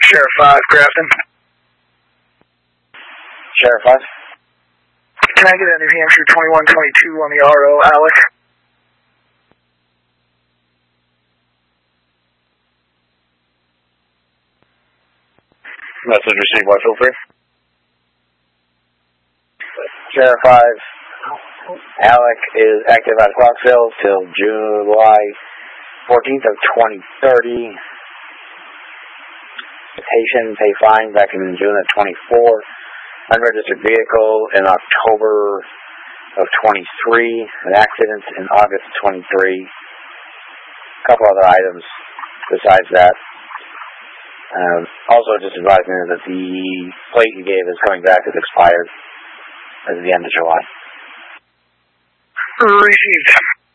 Sheriff 5, Grafton. Sheriff 5. Can I get a New Hampshire 2122 on the RO, Alec? Message received by feel free. Sheriff 5. Alec is active at Clarksville till July 14th of 2030. Citation, pay fine back in June of 24. Unregistered vehicle in October of 23. An accident in August of 23. A couple other items besides that. Also just advising me that the plate you gave is coming back as expired at the end of July. Received.